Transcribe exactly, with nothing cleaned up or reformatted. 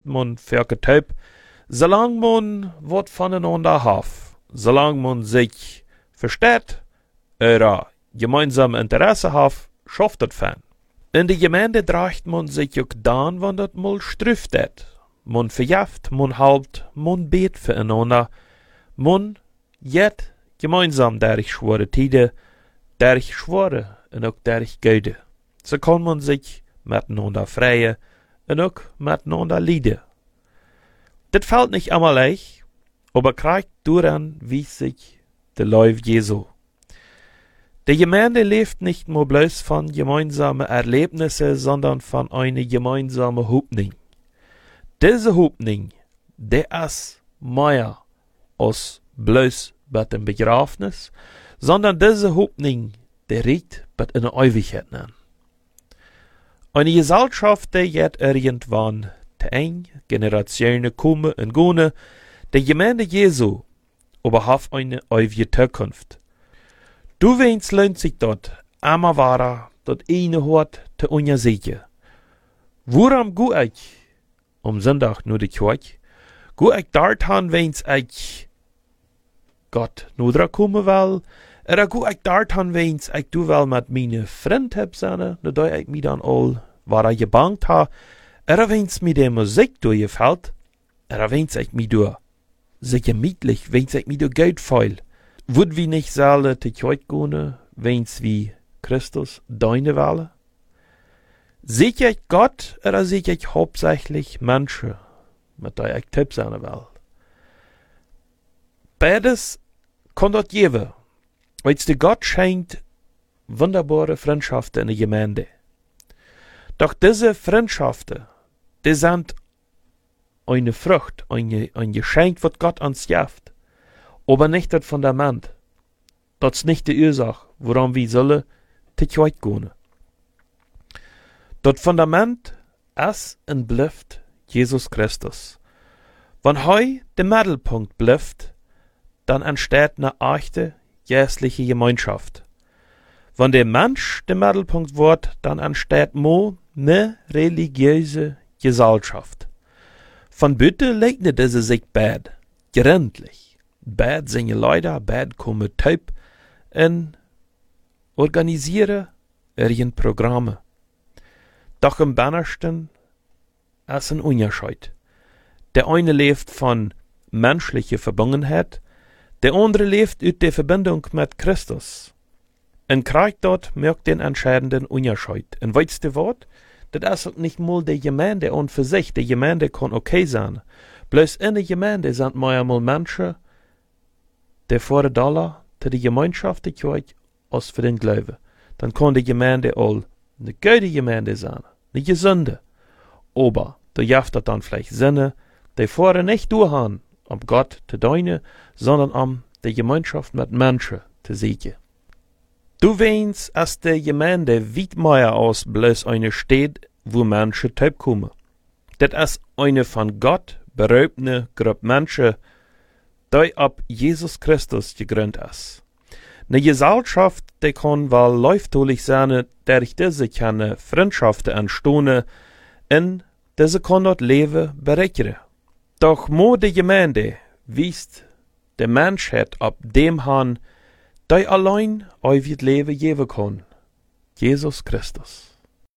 man für Typ, solang man wat voneinander haf, solang man sich versteht, oder gemeinsame Interesse haf, schafft das fan. In der Gemeinde dracht man sich auch dann, wenn das mal strüft het. Man verjaft, man halbt, man bet füreinander, man jet gemeinsam durch schwere Tide, durch schwere und auch durch Geude. So kann man sich miteinander freien und auch miteinander lieden. Das fällt nicht einmal leicht, aber kriegt daran, wie sich der Leib Jesu. Die Gemeinde lebt nicht nur bloß von gemeinsamen Erlebnissen, sondern von einer gemeinsamen Hoffnung. Diese Hoffnung, die ist mehr als bloß bei dem Begrafnis, sondern diese Hoffnung, die riecht bei einer Ewigkeit an. Eine Gesellschaft, die jetzt irgendwann te eng Generationen kommen und gehen, die Gemeinde Jesu, aber hat eine ewige Zukunft. Du weinst lohnt sich dort, einmal wahrer, dort eine Hort te untersuchen. Worum gu ich? Um Sonntag nur die Kirche. Gu ich dorthin, wenn's ich Gott nudra kommen will, oder gu ich dorthin, wenn's ich du will mit meine Freund heb seine, na da ich mi dann all, war ich gebankt ha, oder wenn's mi der Musik durchgefällt, oder wenn's ich mi du sehr gemütlich, wenn's ich mi du Geld feil. Würd wie nicht sagen, te Kirche gehen, wenn's wie Christus deine Wahl? Sehe ich Gott, oder sehe ich hauptsächlich Menschen, mit der ich Tipps sein will? Beides kann dort geben, weil der Gott schenkt wunderbare Freundschaften in der Gemeinde. Doch diese Freundschaften, die sind eine Frucht, ein, ein Geschenk, was Gott uns gibt, aber nicht das Fundament. Das ist nicht die Ursache, woran wir sollen te Kirche gehen. Das Fundament ist und bleibt Jesus Christus. Wenn heu der Mittelpunkt bleibt, dann entsteht eine echte geistliche Gemeinschaft. Wenn der Mensch der Mittelpunkt wird, dann entsteht mo eine religiöse Gesellschaft. Von Bitte leugnet diese sich bad, gründlich. Bad singen Leute, bad kommen Typ und organisieren ihren Programme. Doch im Bannersten ist ein Unterschied. Der eine lebt von menschlicher Verbundenheit, der andere lebt aus der Verbindung mit Christus. Und kriegt dort merkt den entscheidenden Unterschied. Und weißt du was? Das ist nicht mal die Gemeinde und für sich. Die Gemeinde kann okay sein. Bloß in der Gemeinde sind manchmal Menschen, die vor der Dollar zu der Gemeinschaft der Kirche als für den Glauben. Dann kann die Gemeinde all eine gute Gemeinde sein, eine gesunde. Aber da jaft das dann vielleicht Sinne, die vorher nicht durchhaben, um Gott zu dienen, sondern um die Gemeinschaft mit Menschen zu siegen. Du weinst, als die Gemeinde weit mehr als bloß eine Stadt, wo Menschen teilkommen. Das ist eine von Gott beraubene Gruppe Menschen, die ab Jesus Christus gegründet ist. Eine Gesellschaft, die kann wohl läuftolig sein, durch diese keine Freundschaften entstehen, und diese kann dort Leben bereichern. Doch mo die Gemeinde wiest der Menschheit ab dem Han, der allein ewig Leben geben kann. Jesus Christus.